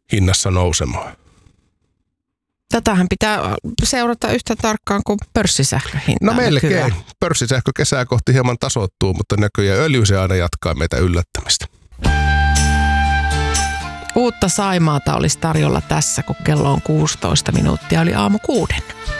hinnassa nousemaan. Tätähän pitää seurata yhtä tarkkaan kuin pörssisähköhintaa. No melkein. Pörssisähkö kesää kohti hieman tasoittuu, mutta näköjään öljy se aina jatkaa meitä yllättämistä. Uutta Saimaata olisi tarjolla tässä, kun kello on 16 minuuttia, oli aamu 6.